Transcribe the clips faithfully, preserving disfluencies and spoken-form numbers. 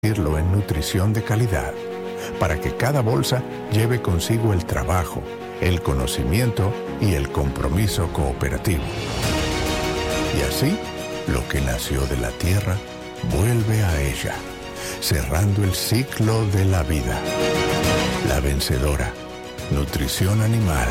en nutrición de calidad, para que cada bolsa lleve consigo el trabajo, el conocimiento y el compromiso cooperativo. Y así, lo que nació de la tierra vuelve a ella, cerrando el ciclo de la vida. La vencedora, nutrición animal.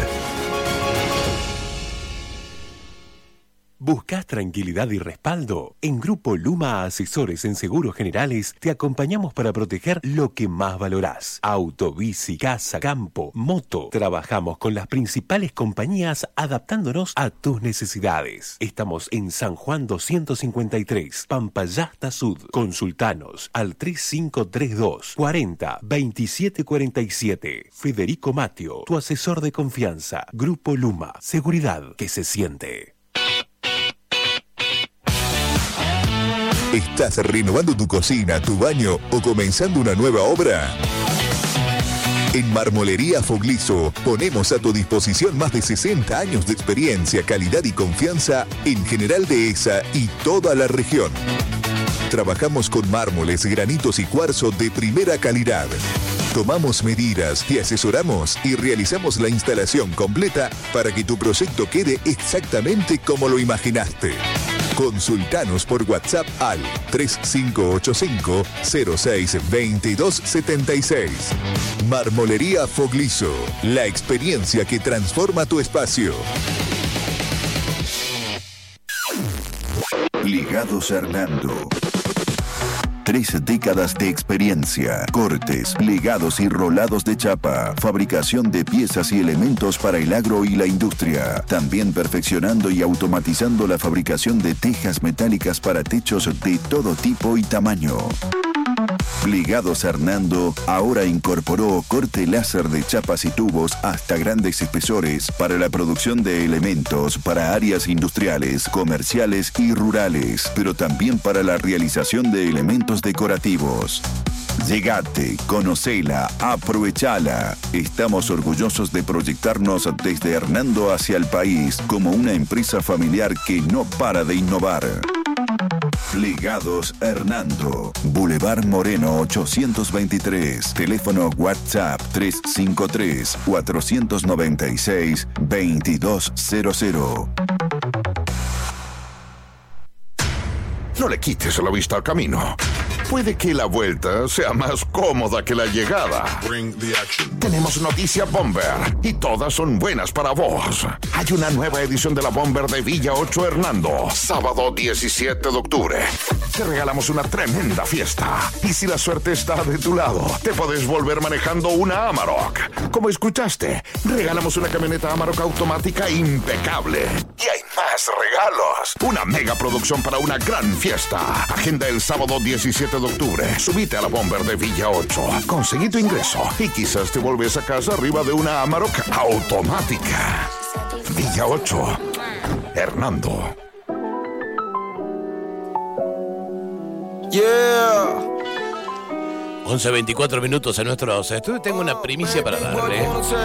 ¿Buscas tranquilidad y respaldo? En Grupo Luma Asesores en Seguros Generales te acompañamos para proteger lo que más valorás. Auto, bici, casa, campo, moto. Trabajamos con las principales compañías adaptándonos a tus necesidades. Estamos en San Juan doscientos cincuenta y tres, Pampayasta Sud. Consultanos al tres cinco tres dos, cuarenta, veintisiete cuarenta y siete. Federico Matio, tu asesor de confianza. Grupo Luma, seguridad que se siente. ¿Estás renovando tu cocina, tu baño o comenzando una nueva obra? En Marmolería Fogliso ponemos a tu disposición más de sesenta años de experiencia, calidad y confianza en General Dehesa y toda la región. Trabajamos con mármoles, granitos y cuarzo de primera calidad. Tomamos medidas, te asesoramos y realizamos la instalación completa para que tu proyecto quede exactamente como lo imaginaste. Consultanos por WhatsApp al tres cinco ocho cinco, cero seis, veintidós setenta y seis. Marmolería Fogliso, la experiencia que transforma tu espacio. Ligados Hernando. Tres décadas de experiencia, cortes, plegados y rolados de chapa, fabricación de piezas y elementos para el agro y la industria. También perfeccionando y automatizando la fabricación de tejas metálicas para techos de todo tipo y tamaño. Plegados Hernando ahora incorporó corte láser de chapas y tubos hasta grandes espesores para la producción de elementos para áreas industriales, comerciales y rurales, pero también para la realización de elementos decorativos. Llegate, conocela, aprovechala. Estamos orgullosos de proyectarnos desde Hernando hacia el país como una empresa familiar que no para de innovar. Plegados Hernando, Boulevard Moreno ochocientos veintitrés, teléfono WhatsApp tres cinco tres, cuatro nueve seis, dos dos cero cero. No le quites la vista al camino. Puede que la vuelta sea más cómoda que la llegada. Tenemos noticia Bomber y todas son buenas para vos. Hay una nueva edición de la Bomber de Villa ocho Hernando, sábado diecisiete de octubre. Te regalamos una tremenda fiesta. Y si la suerte está de tu lado, te podés volver manejando una Amarok. Como escuchaste, regalamos una camioneta Amarok automática impecable. Y hay más regalos. Una mega producción para una gran fiesta. Agenda el sábado diecisiete de octubre. Subite a la Bomber de Villa ocho. Conseguí tu ingreso y quizás te volvés a casa arriba de una Amarok automática. Villa ocho. Hernando. Yeah. once veinticuatro minutos en nuestros estudios. Tengo una primicia para darle.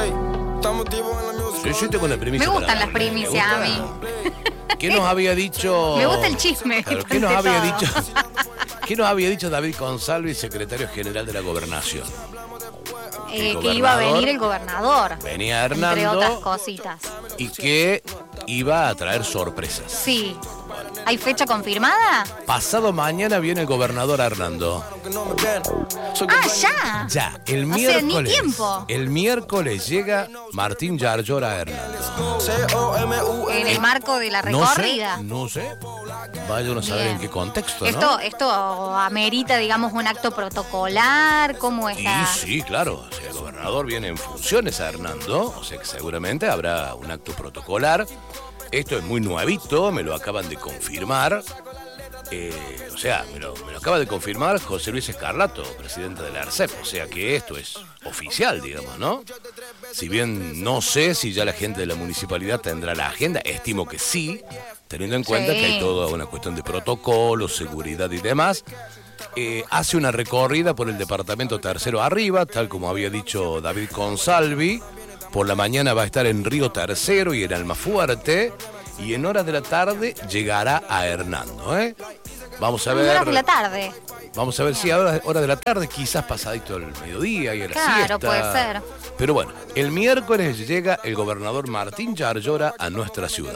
Sí, sí, tengo una primicia. Me gustan para las primicias a mí. ¿Qué nos había dicho? Me gusta el chisme. Claro, ¿qué nos había dicho? ¿Qué nos había dicho David Consalvi, secretario general de la Gobernación? Eh, que iba a venir el gobernador. Venía Hernando. Entre otras cositas. Y que iba a traer sorpresas. Sí. ¿Hay fecha confirmada? Pasado mañana viene el gobernador Hernando. Ah, ya. Ya, el No sé, miércoles. ni tiempo. El miércoles llega Martín Yarlor a Hernando. En el marco de la No recorrida. sé, no sé. Vaya uno a saber Bien. en qué contexto, ¿no? Esto, esto amerita, digamos, un acto protocolar. ¿Cómo Y está? sí, claro. O sea, el gobernador viene en funciones a Hernando. O sea que seguramente habrá un acto protocolar. Esto es muy nuevito, me lo acaban de confirmar. Eh, o sea, me lo, me lo acaba de confirmar José Luis Escarlato, presidente de la ARCEP. O sea que esto es oficial, digamos, ¿no? Si bien no sé si ya la gente de la municipalidad tendrá la agenda, estimo que sí, teniendo en cuenta Sí. que hay toda una cuestión de protocolo, seguridad y demás. Eh, hace una recorrida por el departamento tercero arriba, tal como había dicho David Consalvi. Por la mañana va a estar en Río Tercero y en Almafuerte. Y en horas de la tarde llegará a Hernando, ¿eh? Vamos a En ver. horas de la tarde. Vamos a ver si ahora hora de la tarde, quizás pasadito el mediodía y a la Claro, siesta. puede ser. Pero bueno, el miércoles llega el gobernador Martín Yarlora a nuestra ciudad.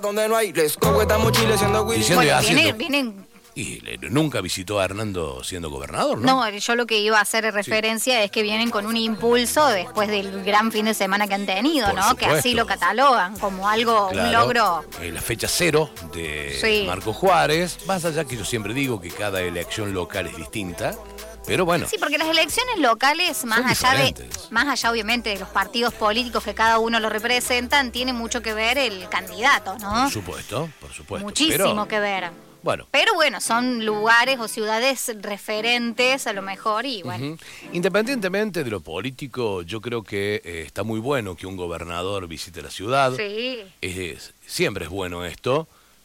Diciendo y Bueno, haciendo... viene, vienen... Y le- nunca visitó a Hernando siendo gobernador, ¿no? No, yo lo que iba a hacer referencia es que vienen con un impulso después del gran fin de semana que han tenido, Por ¿no? Que supuesto. así lo catalogan como algo, un Claro, logro. eh, la fecha cero de Sí. Marco Juárez. Más allá que yo siempre digo que cada elección local es distinta. Pero bueno, Sí, porque las elecciones locales, más Son allá de, diferentes. más allá obviamente de los partidos políticos que cada uno lo representan, tiene mucho que ver el candidato, ¿no? por supuesto, por supuesto. Muchísimo Pero, que ver. bueno, Pero bueno, son lugares o ciudades referentes a lo mejor y bueno. ujú. Independientemente de lo político, yo creo que eh, está muy bueno que un gobernador visite la ciudad. Sí. Es- siempre es bueno esto.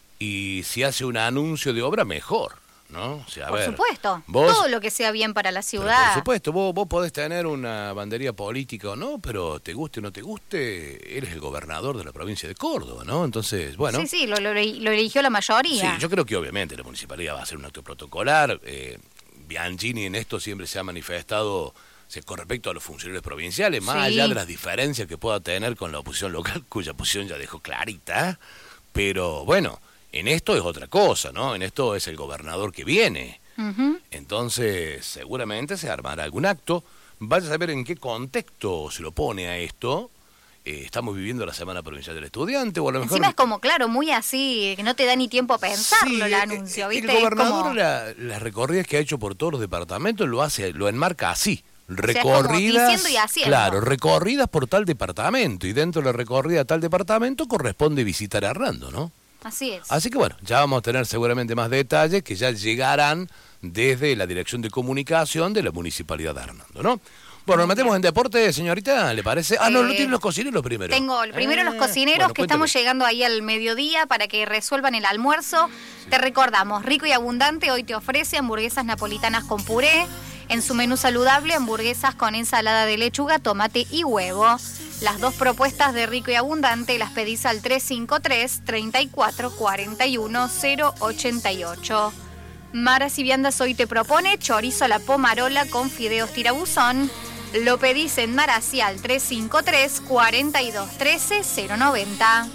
Y si hace un anuncio de obra, mejor, ¿no? O sea, a Por ver, supuesto. vos- Todo lo que sea bien para la Pero ciudad. por supuesto, vos, vos podés tener una bandería política o no, pero te guste o no te guste, eres el gobernador de la provincia de Córdoba, ¿no? Entonces, bueno. Sí, sí, lo, lo- lo eligió la mayoría. Sí, yo creo que obviamente la municipalidad va a hacer un acto protocolar. Eh, Bianchini en esto siempre se ha manifestado o sea, con respecto a los funcionarios provinciales, más Sí. allá de las diferencias que pueda tener con la oposición local, cuya posición ya dejó clarita. Pero bueno, en esto es otra cosa, ¿no? En esto es el gobernador que viene. Ujú. Entonces, seguramente se armará algún acto. Vaya a saber en qué contexto se lo pone a esto. Eh, estamos viviendo la Semana Provincial del Estudiante, o a lo mejor... Encima es como, claro, muy así, que no te da ni tiempo a pensarlo Sí, el eh, anuncio, eh, ¿viste? El Es gobernador, como- la- las recorridas que ha hecho por todos los departamentos lo hace, lo enmarca así. es como Recorridas, diciendo y haciendo. claro, recorridas por tal departamento, y dentro de la recorrida a tal departamento corresponde visitar a Hernando, ¿no? Así es. Así que bueno, ya vamos a tener seguramente más detalles que ya llegarán desde la Dirección de Comunicación de la Municipalidad de Hernando, ¿no? Bueno, nos metemos en deporte, señorita, ¿le parece? Ah, no, no Eh, tienen los cocineros primero. Tengo primero los Eh, cocineros bueno, que estamos cuéntame. llegando ahí al mediodía para que resuelvan el almuerzo. Te recordamos, Rico y Abundante hoy te ofrece hamburguesas napolitanas con puré. En su menú saludable, hamburguesas con ensalada de lechuga, tomate y huevo. Las dos propuestas de Rico y Abundante las pedís al tres cinco tres, treinta y cuatro, cuarenta y uno, cero ochenta y ocho. Maras y Viandas hoy te propone chorizo a la pomarola con fideos tirabuzón. Lo pedís en Marasí al tres cinco tres, cuarenta y dos, trece, cero noventa.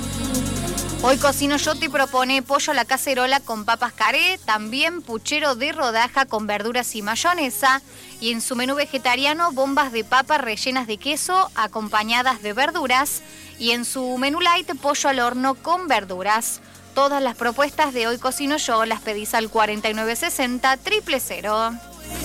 Hoy Cocino Yo te propone pollo a la cacerola con papas caré, también puchero de rodaja con verduras y mayonesa, y en su menú vegetariano bombas de papa rellenas de queso acompañadas de verduras, y en su menú light pollo al horno con verduras. Todas las propuestas de Hoy Cocino Yo las pedís al cuarenta y nueve sesenta, triple cero.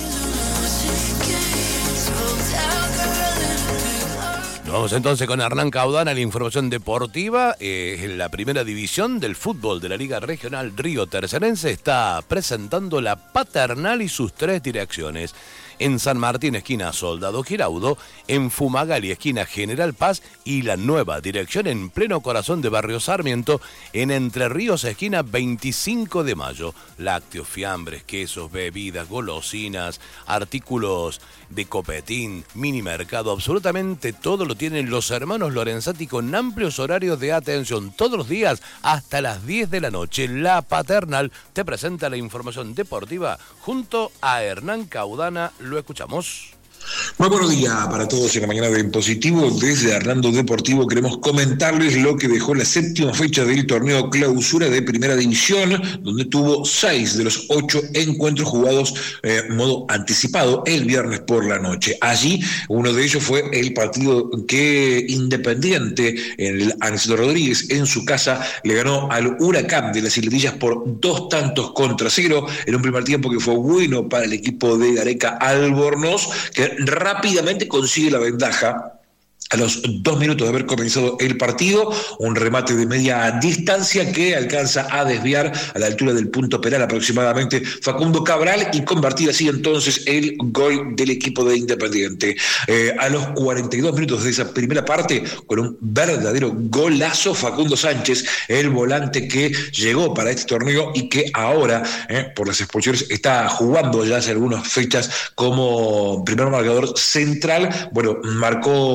Nos vamos entonces con Hernán Caudana, la información deportiva. Eh, en la primera división del fútbol de la Liga Regional Río Tercerense está presentando la Paternal y sus tres direcciones. En San Martín, esquina Soldado Giraudo, en Fumagalli, esquina General Paz, y la nueva dirección en pleno corazón de Barrio Sarmiento, en Entre Ríos, esquina veinticinco de mayo. Lácteos, fiambres, quesos, bebidas, golosinas, artículos de copetín, mini mercado, absolutamente todo lo tienen los hermanos Lorenzati con amplios horarios de atención todos los días hasta las diez de la noche. La Paternal te presenta la información deportiva junto a Hernán Caudana. Lo escuchamos. Muy buenos días para todos en la mañana de En Positivo. Desde Hernando Deportivo queremos comentarles lo que dejó la séptima fecha del torneo clausura de Primera División, donde tuvo seis de los ocho encuentros jugados en eh, modo anticipado el viernes por la noche. Allí, uno de ellos fue el partido que Independiente, el Aniceto Rodríguez, en su casa, le ganó al Huracán de las Isletillas por dos tantos contra cero, en un primer tiempo que fue bueno para el equipo de Gareca Albornoz, que rápidamente consigue la ventaja. A los dos minutos de haber comenzado el partido, un remate de media distancia que alcanza a desviar a la altura del punto penal aproximadamente Facundo Cabral y convertir así entonces el gol del equipo de Independiente. Eh, a los cuarenta y dos minutos de esa primera parte, con un verdadero golazo, Facundo Sánchez, el volante que llegó para este torneo y que ahora, eh, por las expulsiones, está jugando ya hace algunas fechas como primer marcador central. Bueno, marcó un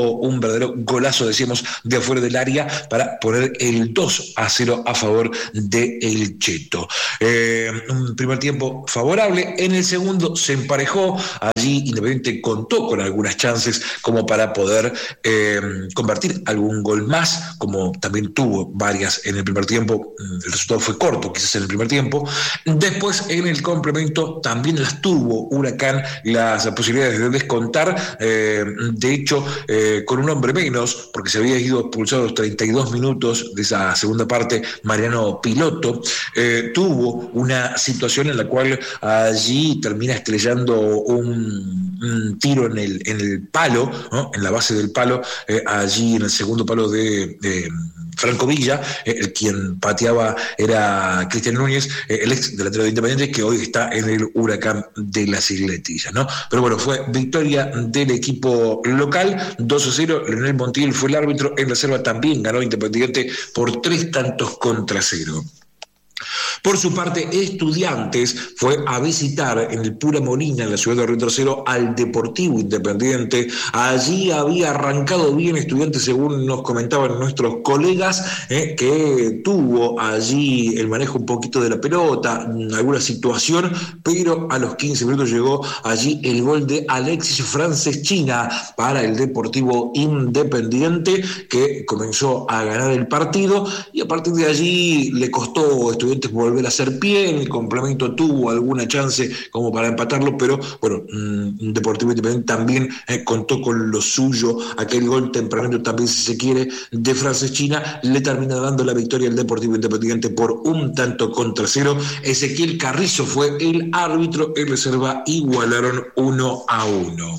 verdadero golazo, decíamos, de afuera del área para poner el dos a cero a favor de El Cheto. Eh, un primer tiempo favorable, en el segundo se emparejó, allí Independiente contó con algunas chances como para poder eh, convertir algún gol más, como también tuvo varias en el primer tiempo. El resultado fue corto, quizás en el primer tiempo. Después, en el complemento, también las tuvo Huracán, las posibilidades de descontar, eh, de hecho, eh, con un hombre menos, porque se había ido expulsado a los treinta y dos minutos de esa segunda parte, Mariano Piloto, eh, tuvo una situación en la cual allí termina estrellando un, un tiro en el, en el palo, ¿no? En la base del palo, eh, allí en el segundo palo de, de Franco Villa, eh, el quien pateaba era Cristian Núñez, eh, el ex delantero de Independiente, que hoy está en el Huracán de las Isletillas, ¿no? Pero bueno, fue victoria del equipo local, dos a cero. Leonel Montiel fue el árbitro, en reserva también ganó Independiente por tres tantos contra cero. Por su parte, Estudiantes fue a visitar en el Pura Molina, en la ciudad de Río Tercero, al Deportivo Independiente. Allí había arrancado bien Estudiantes, según nos comentaban nuestros colegas, eh, que tuvo allí el manejo un poquito de la pelota, alguna situación, pero a los quince minutos llegó allí el gol de Alexis Franceschina para el Deportivo Independiente, que comenzó a ganar el partido, y a partir de allí le costó a Estudiantes volver a hacer pie. En el complemento tuvo alguna chance como para empatarlo, pero bueno, mmm, Deportivo Independiente también eh, contó con lo suyo. Aquel gol tempranero también, si se quiere, de Franceschina le termina dando la victoria al Deportivo Independiente por un tanto contra cero. Ezequiel Carrizo fue el árbitro, en reserva igualaron uno a uno.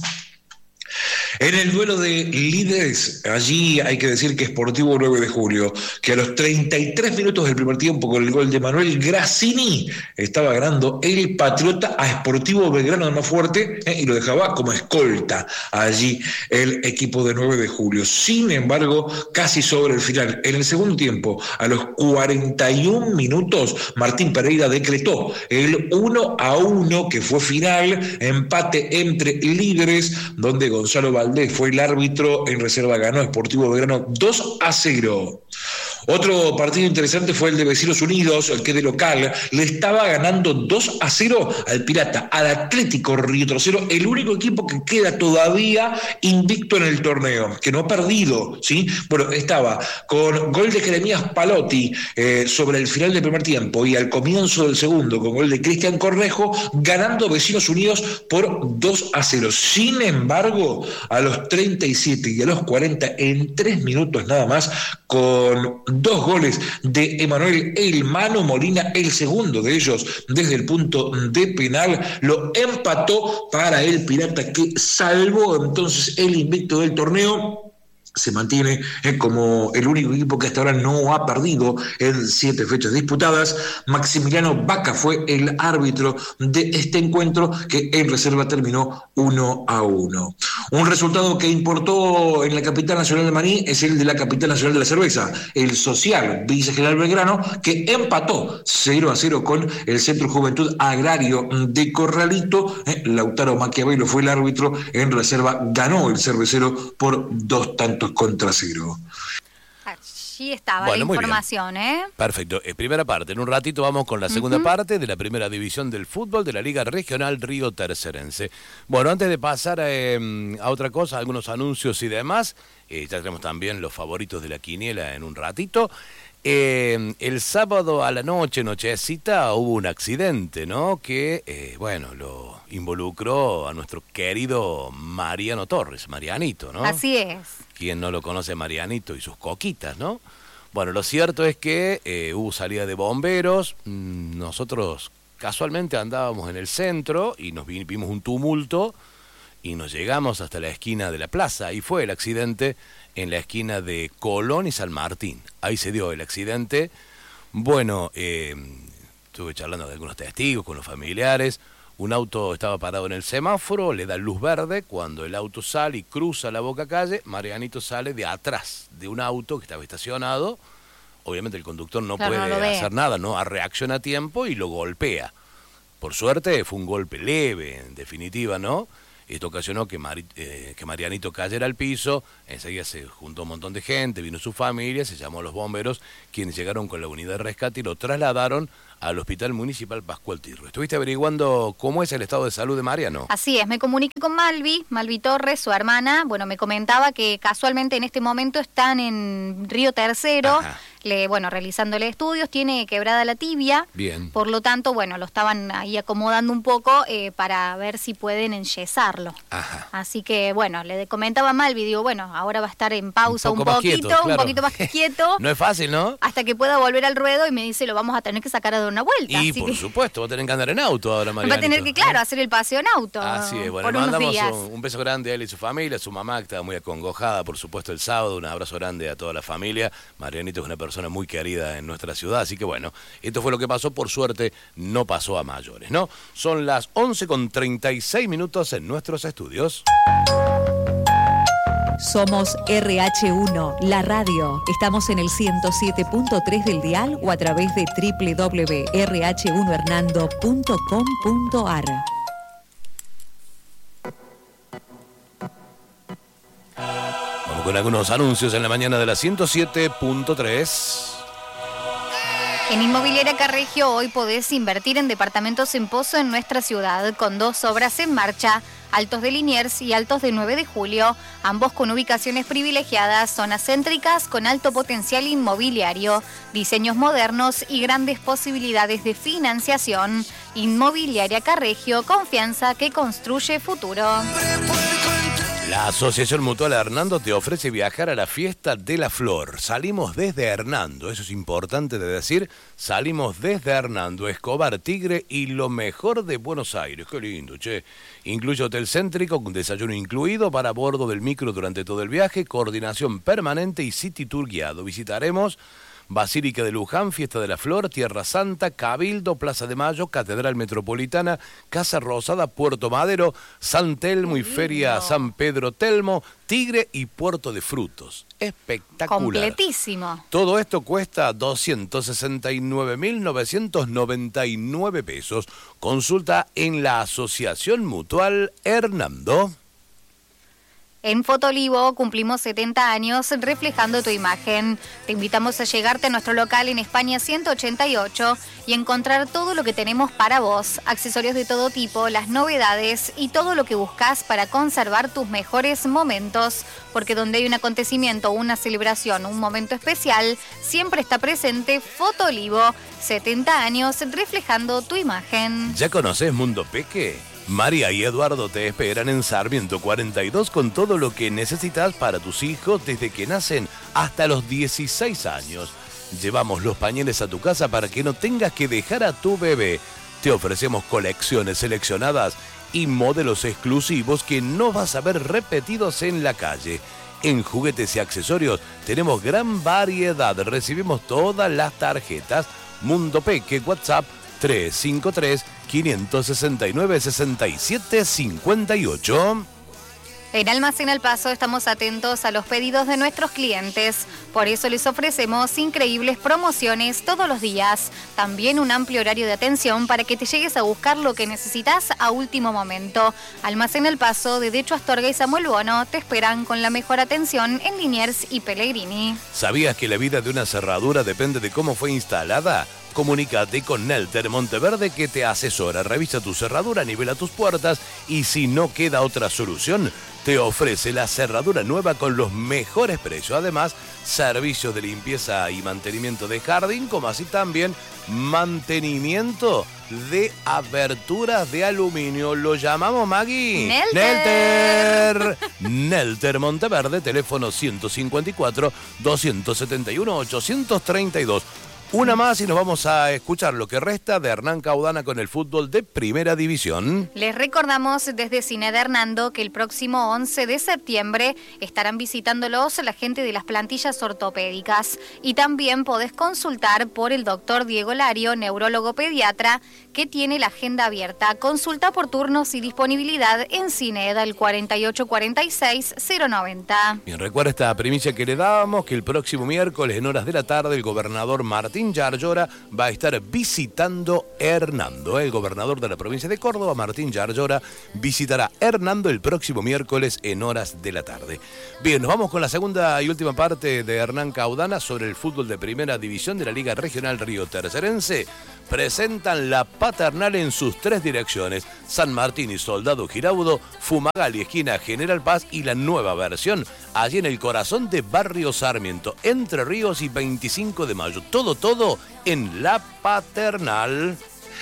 En el duelo de líderes, allí hay que decir que Sportivo nueve de julio, que a los treinta y tres minutos del primer tiempo, con el gol de Manuel Grassini, estaba ganando el Patriota a Sportivo Belgrano de más fuerte, eh, y lo dejaba como escolta allí el equipo de nueve de julio. Sin embargo, casi sobre el final, en el segundo tiempo, a los cuarenta y un minutos, Martín Pereira decretó el uno a uno, que fue final, empate entre líderes, donde Gonzalo Valdés fue el árbitro, en reserva ganó Sportivo Belgrano dos a cero. Otro partido interesante fue el de Vecinos Unidos, el que de local le estaba ganando dos a cero al Pirata, al Atlético Río Tercero, el único equipo que queda todavía invicto en el torneo, que no ha perdido, ¿sí? Bueno, estaba con gol de Jeremías Palotti eh, sobre el final del primer tiempo, y al comienzo del segundo, con gol de Cristian Cornejo, ganando Vecinos Unidos por dos a cero. Sin embargo, a los treinta y siete y a los cuarenta, en tres minutos nada más, con dos goles de Emanuel El Mano Molina, el segundo de ellos desde el punto de penal, lo empató para el Pirata, que salvó entonces el invicto del torneo. Se mantiene eh, como el único equipo que hasta ahora no ha perdido en siete fechas disputadas. Maximiliano Vaca fue el árbitro de este encuentro, que en reserva terminó uno a uno. Un resultado que importó en la capital nacional de Maní es el de la capital nacional de la cerveza, el Social Villa General Belgrano, que empató cero a cero con el Centro Juventud Agrario de Corralito. Eh, Lautaro Maquiavelo fue el árbitro, en reserva ganó el cervecero por dos tantos contra cero. Allí estaba bueno, la información, ¿eh? Perfecto. Eh, primera parte. En un ratito vamos con la segunda uh-huh. parte de la primera división del fútbol de la Liga Regional Río Tercerense. Bueno, antes de pasar eh, a otra cosa, algunos anuncios y demás, eh, ya tenemos también los favoritos de la quiniela en un ratito. Eh, el sábado a la noche, nochecita, hubo un accidente, ¿no? Que, eh, bueno, lo involucró a nuestro querido Mariano Torres, Marianito, ¿no? Así es. Quien no lo conoce, Marianito y sus coquitas, ¿no? Bueno, lo cierto es que eh, hubo salida de bomberos. Nosotros casualmente andábamos en el centro y nos vimos un tumulto y nos llegamos hasta la esquina de la plaza. Ahí fue el accidente, en la esquina de Colón y San Martín. Ahí se dio el accidente. Bueno, eh, estuve charlando con algunos testigos, con los familiares. Un auto estaba parado en el semáforo, le da luz verde. Cuando el auto sale y cruza la Boca Calle, Marianito sale de atrás de un auto que estaba estacionado. Obviamente el conductor no claro, puede no hacer nada, no reacciona a tiempo y lo golpea. Por suerte fue un golpe leve, en definitiva, ¿no? Esto ocasionó que, Mari, eh, que Marianito cayera al piso. Enseguida se juntó un montón de gente, vino su familia, se llamó a los bomberos, quienes llegaron con la unidad de rescate y lo trasladaron al Hospital Municipal Pascual Tirro. ¿Estuviste averiguando cómo es el estado de salud de Mariano? Así es, me comuniqué con Malvi, Malvi Torres, su hermana. Bueno, me comentaba que casualmente en este momento están en Río Tercero, le, bueno, realizándole estudios, tiene quebrada la tibia. Bien. Por lo tanto, bueno, lo estaban ahí acomodando un poco eh, para ver si pueden enyesarlo. Ajá. Así que, bueno, le comentaba a Malvi, digo, bueno, ahora va a estar en pausa un, un, poquito, quieto, claro. un poquito más quieto. No es fácil, ¿no? Hasta que pueda volver al ruedo y me dice, lo vamos a tener que sacar a dar una vuelta. Y así por que... supuesto, va a tener que andar en auto ahora, Marianito. Va a tener que, claro, hacer el paseo en auto. Así es, bueno, por le unos mandamos días. un, un beso grande a él y su familia, a su mamá que estaba muy acongojada, por supuesto, el sábado. Un abrazo grande a toda la familia. Marianito es una persona muy querida en nuestra ciudad, así que bueno, esto fue lo que pasó. Por suerte, no pasó a mayores, ¿no? Son las once con treinta y seis minutos en nuestros estudios. Somos R H uno, la radio. Estamos en el ciento siete punto tres del dial o a través de doble u doble u doble u punto r h uno hernando punto com punto a r. Vamos con algunos anuncios en la mañana de la ciento siete punto tres. En Inmobiliaria Carregio hoy podés invertir en departamentos en Pozo en nuestra ciudad con dos obras en marcha, Altos de Liniers y Altos de nueve de julio, ambos con ubicaciones privilegiadas, zonas céntricas con alto potencial inmobiliario, diseños modernos y grandes posibilidades de financiación. Inmobiliaria Carregio, confianza que construye futuro. La Asociación Mutual Hernando te ofrece viajar a la Fiesta de la Flor. Salimos desde Hernando, eso es importante de decir, salimos desde Hernando, Escobar, Tigre y lo mejor de Buenos Aires. Qué lindo, che. Incluye hotel céntrico con desayuno incluido para bordo del micro durante todo el viaje, coordinación permanente y city tour guiado. Visitaremos Basílica de Luján, Fiesta de la Flor, Tierra Santa, Cabildo, Plaza de Mayo, Catedral Metropolitana, Casa Rosada, Puerto Madero, San Telmo y Feria San Pedro Telmo, Tigre y Puerto de Frutos. Espectacular. Completísimo. Todo esto cuesta doscientos sesenta y nueve mil novecientos noventa y nueve pesos. Consulta en la Asociación Mutual Hernando. En Fotolivo cumplimos setenta años reflejando tu imagen. Te invitamos a llegarte a nuestro local en España ciento ochenta y ocho y encontrar todo lo que tenemos para vos, accesorios de todo tipo, las novedades y todo lo que buscas para conservar tus mejores momentos, porque donde hay un acontecimiento, una celebración, un momento especial, siempre está presente Fotolivo. setenta años reflejando tu imagen. ¿Ya conoces Mundo Peque? María y Eduardo te esperan en Sarmiento cuarenta y dos con todo lo que necesitas para tus hijos desde que nacen hasta los dieciséis años. Llevamos los pañales a tu casa para que no tengas que dejar a tu bebé. Te ofrecemos colecciones seleccionadas y modelos exclusivos que no vas a ver repetidos en la calle. En juguetes y accesorios tenemos gran variedad. Recibimos todas las tarjetas. Mundo Peque, WhatsApp tres cinco tres, cinco seis nueve, seis siete cinco ocho. En Almacén Al Paso estamos atentos a los pedidos de nuestros clientes. Por eso les ofrecemos increíbles promociones todos los días. También un amplio horario de atención para que te llegues a buscar lo que necesitas a último momento. Almacén Al Paso, de Decho Astorga y Samuel Bono, te esperan con la mejor atención en Liniers y Pellegrini. ¿Sabías que la vida de una cerradura depende de cómo fue instalada? Comunícate con Nelter Monteverde que te asesora, revisa tu cerradura, nivela tus puertas y si no queda otra solución, te ofrece la cerradura nueva con los mejores precios. Además, servicios de limpieza y mantenimiento de jardín, como así también mantenimiento de aberturas de aluminio. ¿Lo llamamos, Maggie? Nelter. Nelter. Nelter Monteverde, teléfono ciento cincuenta y cuatro, doscientos setenta y uno, ochocientos treinta y dos. Una más y nos vamos a escuchar lo que resta de Hernán Caudana con el fútbol de Primera División. Les recordamos desde Cine de Hernando que el próximo once de septiembre estarán visitándolos la gente de las plantillas ortopédicas. Y también podés consultar por el doctor Diego Lario, neurólogo pediatra, que tiene la agenda abierta. Consulta por turnos y disponibilidad en Cined al cuarenta y ocho cuarenta y seis cero noventa. Bien, recuerda esta primicia que le dábamos, que el próximo miércoles en horas de la tarde el gobernador Martín Martín Yarlora va a estar visitando Hernando. El gobernador de la provincia de Córdoba, Martín Yarlora, visitará Hernando el próximo miércoles en horas de la tarde. Bien, nos vamos con la segunda y última parte de Hernán Caudana sobre el fútbol de primera división de la Liga Regional Río Tercerense. Presentan la paternal en sus tres direcciones: San Martín y Soldado Giraudo, Fumagalli, esquina General Paz, y la nueva versión allí en el corazón de Barrio Sarmiento, Entre Ríos y veinticinco de mayo. Todo, todo en la paternal.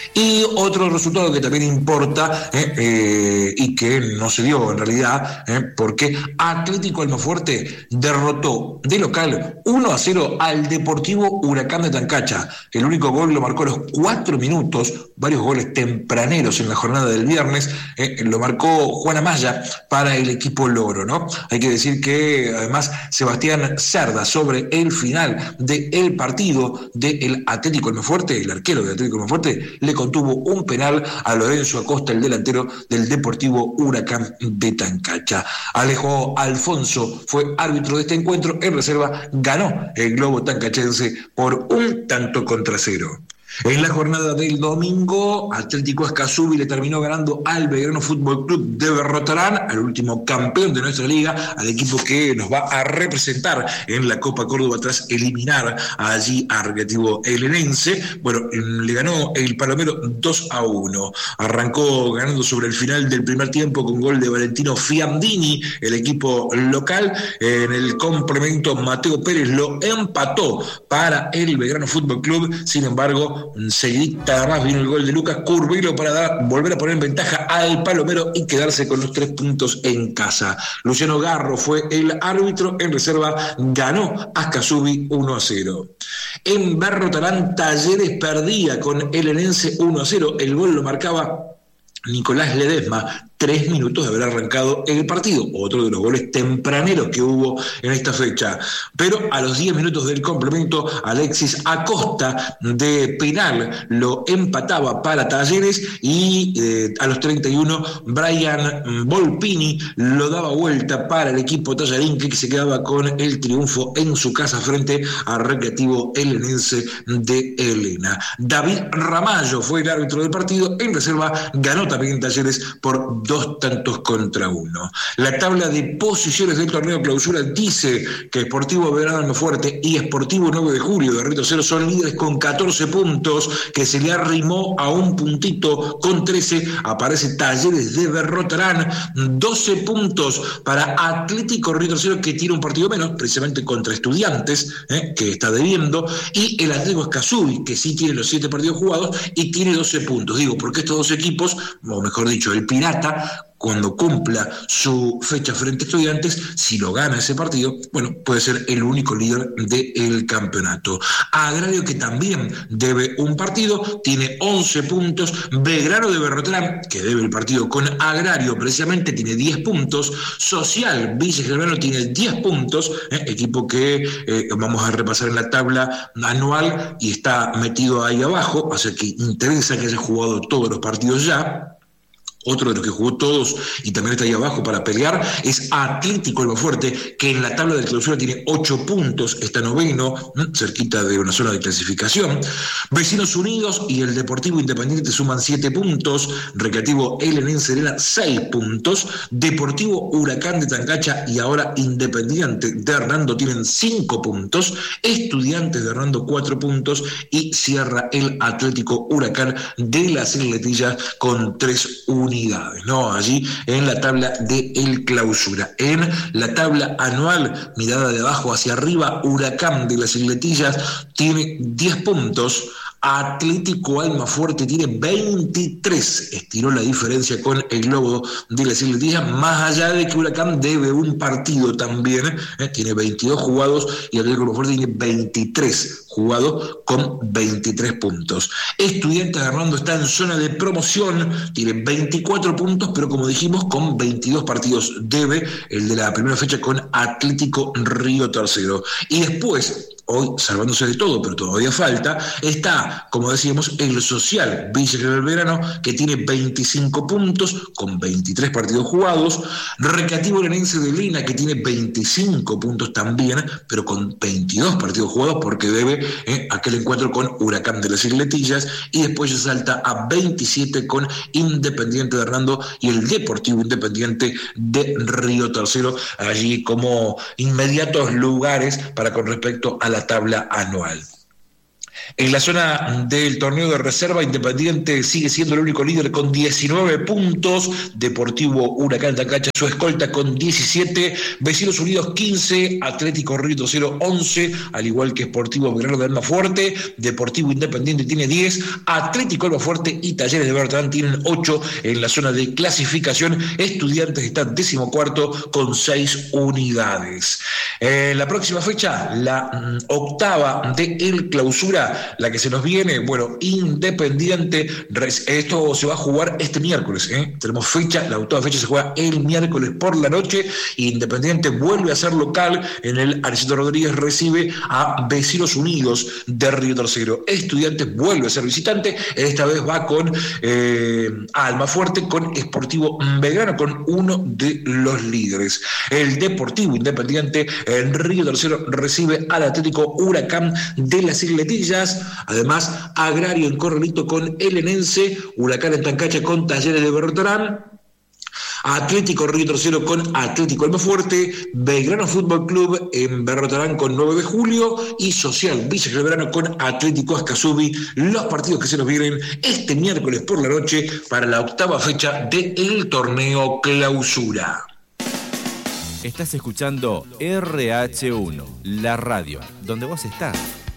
Y otro resultado que también importa eh, eh, y que no se dio en realidad, eh, porque Atlético Almafuerte derrotó de local uno a cero al Deportivo Huracán de Tancacha. El único gol lo marcó a los cuatro minutos, varios goles tempraneros en la jornada del viernes, eh, lo marcó Juan Amaya para el equipo Loro, ¿no? Hay que decir que además Sebastián Cerda, sobre el final del partido del Atlético Almafuerte, el arquero del Atlético Almafuerte, le contuvo un penal a Lorenzo Acosta, el delantero del Deportivo Huracán de Tancacha. Alejo Alfonso fue árbitro de este encuentro. En reserva ganó el Globo Tancachense por un tanto contra cero. En la jornada del domingo, Atlético Escazú le terminó ganando al Belgrano Fútbol Club de Berrotarán, al último campeón de nuestra liga, al equipo que nos va a representar en la Copa Córdoba tras eliminar allí a Recreativo Elenense. Bueno, le ganó el Palomero dos a uno. Arrancó ganando sobre el final del primer tiempo con gol de Valentino Fiandini, el equipo local. En el complemento, Mateo Pérez lo empató para el Belgrano Fútbol Club. Sin embargo, seguidita más vino el gol de Lucas Curvelo para dar, volver a poner en ventaja al Palomero y quedarse con los tres puntos en casa. Luciano Garro fue el árbitro. En reserva ganó Ascasubi uno a cero. En Berrotarán, Talleres perdía con el Elenense uno a cero. El gol lo marcaba Nicolás Ledesma, tres minutos de haber arrancado el partido, otro de los goles tempraneros que hubo en esta fecha. Pero a los diez minutos del complemento, Alexis Acosta de penal lo empataba para Talleres, y eh, a los treinta y uno Brian Volpini lo daba vuelta para el equipo tallarín, que se quedaba con el triunfo en su casa frente al Recreativo Elenense de Elena. David Ramallo fue el árbitro del partido. En reserva ganó también Talleres por dos tantos contra uno. La tabla de posiciones del torneo clausura dice que Sportivo Belgrano Almafuerte y Sportivo nueve de julio de Río Cero son líderes con catorce puntos, que se le arrimó a un puntito con trece. Aparece Talleres de Berrotarán, doce puntos para Atlético Río Tercero, que tiene un partido menos, precisamente contra Estudiantes, eh, que está debiendo, y el Atlético Escazú, que sí tiene los siete partidos jugados y tiene doce puntos. Digo, porque estos dos equipos, o mejor dicho, el Pirata, cuando cumpla su fecha frente a Estudiantes, si lo gana ese partido, bueno, puede ser el único líder del campeonato. Agrario, que también debe un partido, tiene once puntos. Belgrano de Berrotarán, que debe el partido con Agrario, precisamente tiene diez puntos. Social Villa Germano tiene diez puntos, eh, equipo que eh, vamos a repasar en la tabla anual y está metido ahí abajo, o sea que interesa que haya jugado todos los partidos ya. Otro de los que jugó todos y también está ahí abajo para pelear es Atlético Almafuerte, que en la tabla de clausura tiene ocho puntos, está noveno, cerquita de una zona de clasificación. Vecinos Unidos y el Deportivo Independiente suman siete puntos. Recreativo Elenense Serena, seis puntos. Deportivo Huracán de Tancacha y ahora Independiente de Hernando tienen cinco puntos. Estudiantes de Hernando, cuatro puntos. Y cierra el Atlético Huracán de las Isletillas con tres unidades. Unidades, ¿no? Allí en la tabla de el clausura. En la tabla anual, mirada de abajo hacia arriba, Huracán de las Isletillas tiene diez puntos. Atlético Almafuerte tiene veintitrés, estiró la diferencia con el Globo de las Isletillas, más allá de que Huracán debe un partido también, ¿eh? Tiene veintidós jugados y Atlético Almafuerte tiene veintitrés jugados con veintitrés puntos. Estudiantes de Hernando está en zona de promoción, tiene veinticuatro puntos, pero como dijimos, con veintidós partidos debe el de la primera fecha con Atlético Río Tercero. Y después, hoy, salvándose de todo, pero todavía falta, está, como decíamos, el Social Villa del Verano, que tiene veinticinco puntos, con veintitrés partidos jugados. Recreativo Elenense de Lina, que tiene veinticinco puntos también, pero con veintidós partidos jugados, porque debe eh, aquel encuentro con Huracán de las Isletillas, y después se salta a veintisiete con Independiente de Hernando y el Deportivo Independiente de Río Tercero, allí como inmediatos lugares para con respecto a la tabla anual. En la zona del torneo de reserva, Independiente sigue siendo el único líder con diecinueve puntos, Deportivo Huracán Tancacha su escolta con diecisiete, Vecinos Unidos quince, Atlético Río Tercero once, al igual que Sportivo Belgrano de Almafuerte, Deportivo Independiente tiene diez, Atlético Almafuerte y Talleres de Bertrán tienen ocho. En la zona de clasificación, Estudiantes está decimocuarto con seis unidades. En la próxima fecha, la mm, octava de el Clausura, la que se nos viene, bueno, Independiente, esto se va a jugar este miércoles, ¿eh? Tenemos fecha, la octava fecha se juega el miércoles por la noche. Independiente vuelve a ser local en el Aricito Rodríguez, recibe a Vecinos Unidos de Río Tercero. Estudiantes vuelve a ser visitante, esta vez va con eh, Almafuerte, con Sportivo Belgrano, con uno de los líderes. El Deportivo Independiente en Río Tercero recibe al Atlético Huracán de las Isletillas. Además, Agrario en Corralito con Elenense, Huracán en Tancacha con Talleres de Bertrán, Atlético Río Tercero con Atlético Almafuerte, Belgrano Fútbol Club en Berrotarán con nueve de julio y Social Villa Belgrano con Atlético Ascasubi, los partidos que se nos vienen este miércoles por la noche para la octava fecha del torneo Clausura. Estás escuchando R H uno, la radio, donde vos estás.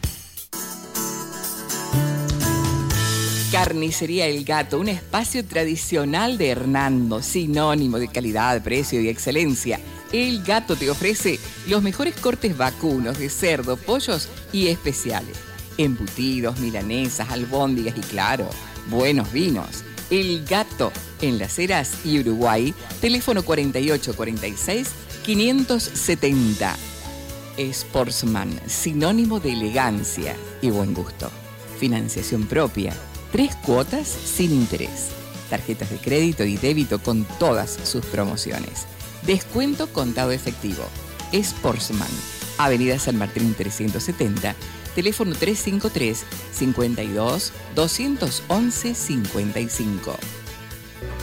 Carnicería El Gato, un espacio tradicional de Hernando, sinónimo de calidad, precio y excelencia. El Gato te ofrece los mejores cortes vacunos de cerdo, pollos y especiales. Embutidos, milanesas, albóndigas y claro, buenos vinos. El Gato, en Las Heras y Uruguay, teléfono cuarenta y ocho cuarenta y seis quinientos setenta. Sportsman, sinónimo de elegancia y buen gusto. Financiación propia. Tres cuotas sin interés. Tarjetas de crédito y débito con todas sus promociones. Descuento contado efectivo. Sportsman. Avenida San Martín trescientos setenta. Teléfono trescientos cincuenta y tres, cincuenta y dos, doscientos once, cincuenta y cinco.